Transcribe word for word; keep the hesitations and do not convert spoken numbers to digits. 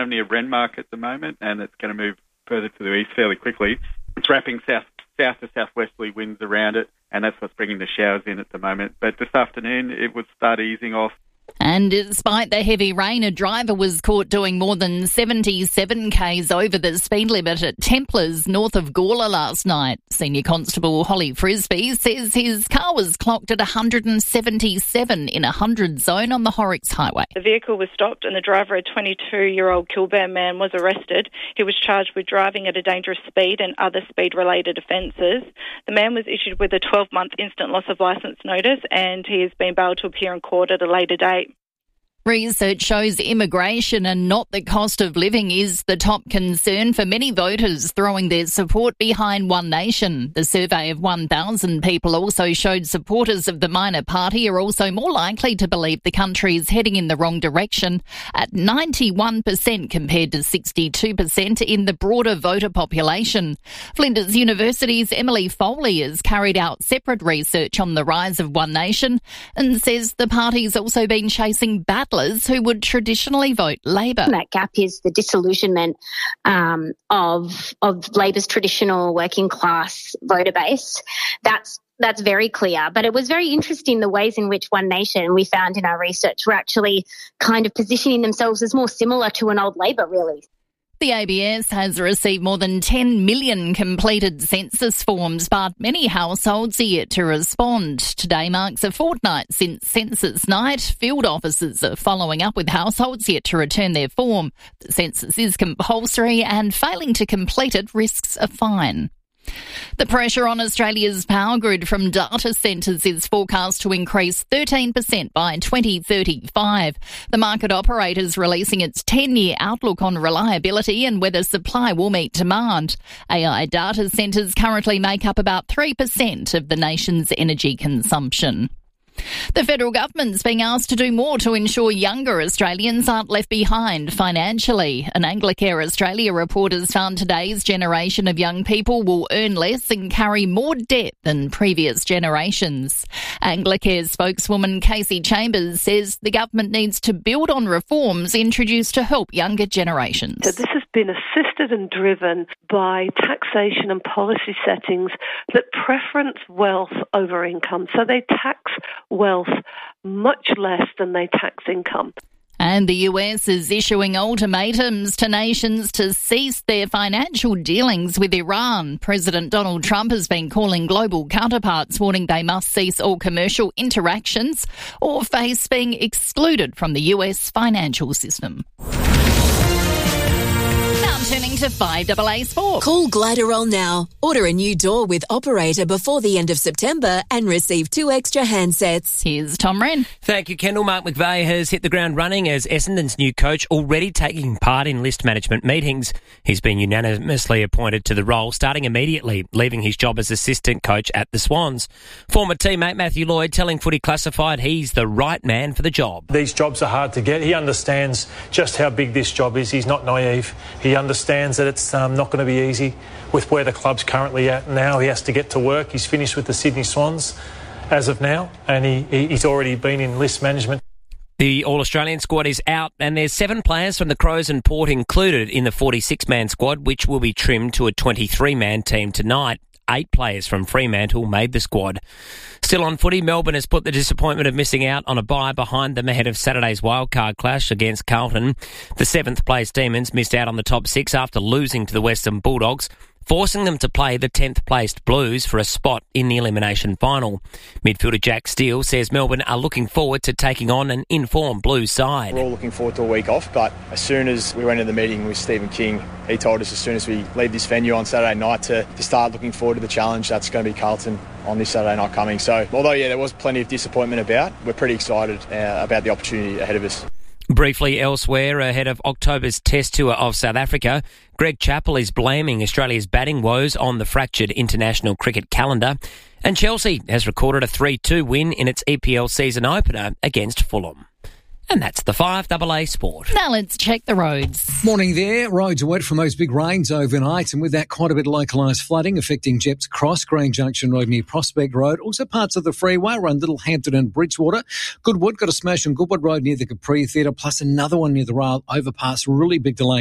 near Renmark at the moment, and it's going to move further to the east fairly quickly. It's wrapping south south to southwesterly winds around it, and that's what's bringing the showers in at the moment. But this afternoon, it would start easing off. And despite the heavy rain, a driver was caught doing more than seventy-seven kays over the speed limit at Templars north of Gawler last night. Senior Constable Holly Frisbee says his car was clocked at one hundred seventy-seven in a one hundred zone on the Horrocks Highway. The vehicle was stopped and the driver, a twenty-two-year-old Kilburn man, was arrested. He was charged with driving at a dangerous speed and other speed-related offences. The man was issued with a twelve-month instant loss of licence notice, and he has been bailed to appear in court at a later date. Research shows immigration and not the cost of living is the top concern for many voters, throwing their support behind One Nation. The survey of one thousand people also showed supporters of the minor party are also more likely to believe the country is heading in the wrong direction, at ninety-one percent compared to sixty-two percent in the broader voter population. Flinders University's Emily Foley has carried out separate research on the rise of One Nation and says the party's also been chasing battlers who would traditionally vote Labor. That gap is the disillusionment um, of of Labor's traditional working class voter base. That's That's very clear. But it was very interesting the ways in which One Nation, we found in our research, were actually kind of positioning themselves as more similar to an old Labor, really. The A B S has received more than ten million completed census forms, but many households are yet to respond. Today marks a fortnight since census night. Field officers are following up with households yet to return their form. The census is compulsory and failing to complete it risks a fine. The pressure on Australia's power grid from data centres is forecast to increase thirteen percent by twenty thirty-five. The market operator is releasing its ten-year outlook on reliability and whether supply will meet demand. A I data centres currently make up about three percent of the nation's energy consumption. The federal government's being asked to do more to ensure younger Australians aren't left behind financially. An Anglicare Australia report has found today's generation of young people will earn less and carry more debt than previous generations. Anglicare spokeswoman Casey Chambers says the government needs to build on reforms introduced to help younger generations. So this has been assisted and driven by taxation and policy settings that preference wealth over income. So they tax wealth much less than they tax income. And the U S is issuing ultimatums to nations to cease their financial dealings with Iran. President Donald Trump has been calling global counterparts, warning they must cease all commercial interactions or face being excluded from the U S financial system. Turning to five A A Sport. Call Gliderol now. Order a new door with Operator before the end of September and receive two extra handsets. Here's Tom Wren. Thank you, Kendall. Mark McVeigh has hit the ground running as Essendon's new coach, already taking part in list management meetings. He's been unanimously appointed to the role, starting immediately, leaving his job as assistant coach at the Swans. Former teammate Matthew Lloyd telling Footy Classified he's the right man for the job. These jobs are hard to get. He understands just how big this job is. He's not naive. He understands understands that it's um, not going to be easy with where the club's currently at now. He has to get to work. He's finished with the Sydney Swans as of now, and he, he's already been in list management. The All-Australian squad is out, and there's seven players from the Crows and Port included in the forty-six man squad, which will be trimmed to a twenty-three man team tonight. Eight players from Fremantle made the squad. Still on footy, Melbourne has put the disappointment of missing out on a bye behind them ahead of Saturday's wildcard clash against Carlton. The seventh-place Demons missed out on the top six after losing to the Western Bulldogs, forcing them to play the tenth-placed Blues for a spot in the elimination final. Midfielder Jack Steele says Melbourne are looking forward to taking on an informed Blues side. We're all looking forward to a week off, but as soon as we went into the meeting with Stephen King, he told us as soon as we leave this venue on Saturday night to, to start looking forward to the challenge that's going to be Carlton on this Saturday night coming. So, although, yeah, there was plenty of disappointment about, we're pretty excited uh, about the opportunity ahead of us. Briefly elsewhere, ahead of October's Test tour of South Africa, Greg Chappell is blaming Australia's batting woes on the fractured international cricket calendar. And Chelsea has recorded a three two win in its E P L season opener against Fulham. And that's the five A A Sport. Now let's check the roads. Morning there. Roads are wet from those big rains overnight, and with that quite a bit of localised flooding affecting Jepps Cross, Green Junction Road near Prospect Road. Also parts of the freeway around Littlehampton and Bridgewater. Goodwood got a smash on Goodwood Road near the Capri Theatre, plus another one near the rail overpass. Really big delay